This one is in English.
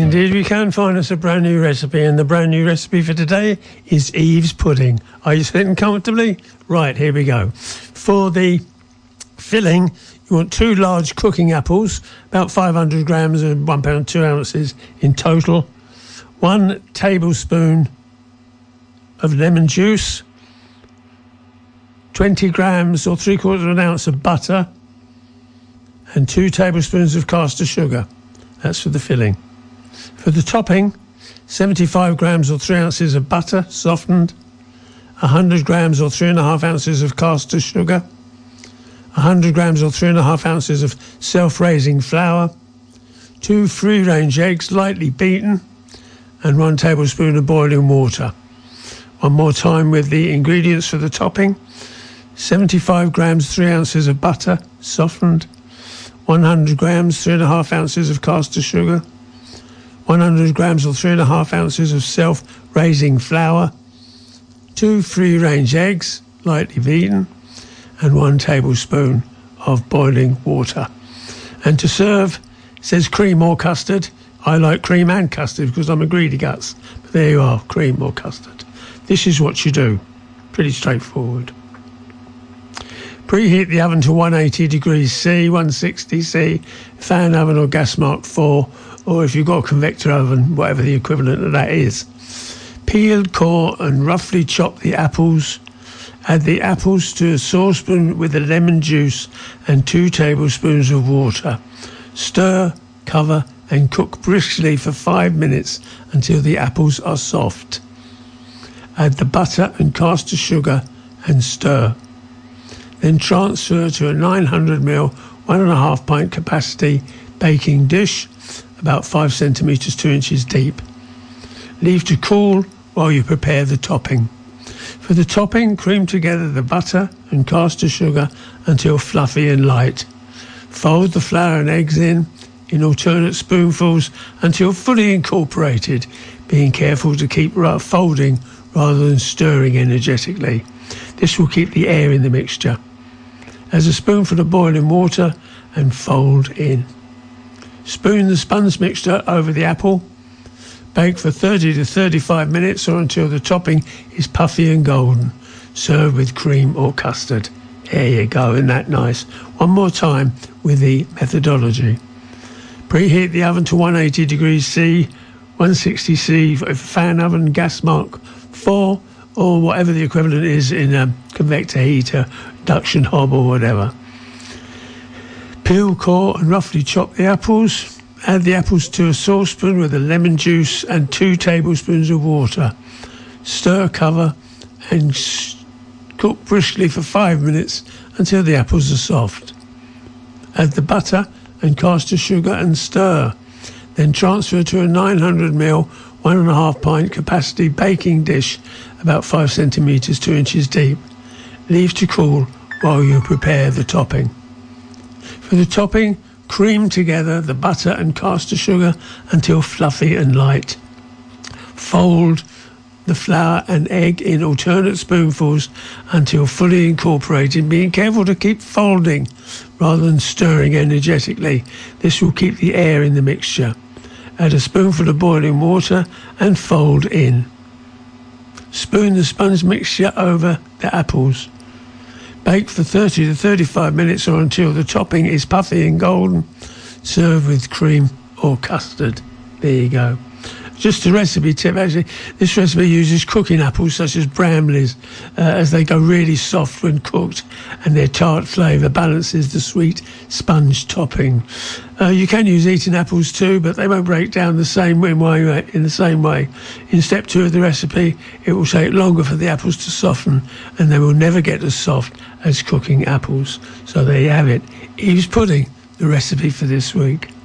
indeed we can. Find us a brand new recipe, and the brand new recipe for today is Eve's pudding. Are you sitting comfortably? Right, here we go. For the filling, you want 2 large cooking apples, about 500 grams and 1 pound 2 ounces in total, 1 tablespoon of lemon juice, 20 grams or 3/4 of an ounce of butter, and 2 tablespoons of caster sugar. That's for the filling. For the topping, 75 grams or 3 ounces of butter, softened, 100 grams or 3.5 ounces of caster sugar, 100 grams or 3.5 ounces of self-raising flour, 2 free-range eggs lightly beaten, and 1 tablespoon of boiling water. One more time with the ingredients for the topping: 75 grams, 3 ounces of butter, softened, 100 grams, 3.5 ounces of caster sugar, 100 grams or 3.5 ounces of self-raising flour, 2 free-range eggs, lightly beaten, and 1 tablespoon of boiling water. And to serve, it says cream or custard. I like cream and custard because I'm a greedy guts. But there you are, cream or custard. This is what you do. Pretty straightforward. Preheat the oven to 180 degrees C, 160 C, fan oven or gas mark 4, or if you've got a convector oven, whatever the equivalent of that is. Peel, core and roughly chop the apples. Add the apples to a saucepan with the lemon juice and 2 tablespoons of water. Stir, cover and cook briskly for 5 minutes until the apples are soft. Add the butter and caster sugar and stir. Then transfer to a 900ml, 1.5 pint capacity baking dish, about 5 centimetres, 2 inches deep. Leave to cool while you prepare the topping. For the topping, cream together the butter and caster sugar until fluffy and light. Fold the flour and eggs in alternate spoonfuls until fully incorporated, being careful to keep folding rather than stirring energetically. This will keep the air in the mixture. Add a spoonful of boiling water and fold in. Spoon the sponge mixture over the apple. Bake for 30 to 35 minutes or until the topping is puffy and golden. Serve with cream or custard. There you go, isn't that nice? One more time with the methodology. Preheat the oven to 180 degrees C, 160 C, fan oven, gas mark 4, or whatever the equivalent is in a convector heater, induction hob or whatever. Peel, core and roughly chop the apples. Add the apples to a saucepan with the lemon juice and 2 tablespoons of water. Stir, cover and cook briskly for 5 minutes until the apples are soft. Add the butter and caster sugar and stir. Then transfer to a 900ml, 1.5 pint capacity baking dish, about 5 centimetres, 2 inches deep. Leave to cool while you prepare the topping. For the topping, cream together the butter and caster sugar until fluffy and light. Fold the flour and egg in alternate spoonfuls until fully incorporated, being careful to keep folding rather than stirring energetically. This will keep the air in the mixture. Add a spoonful of boiling water and fold in. Spoon the sponge mixture over the apples. Bake for 30 to 35 minutes or until the topping is puffy and golden. Serve with cream or custard. There you go. Just a recipe tip, actually. This recipe uses cooking apples such as Bramleys, as they go really soft when cooked, and their tart flavour balances the sweet sponge topping. You can use eaten apples too, but they won't break down in the same way. In step 2 of the recipe, it will take longer for the apples to soften, and they will never get as soft as cooking apples. So there you have it. Eve's pudding, the recipe for this week.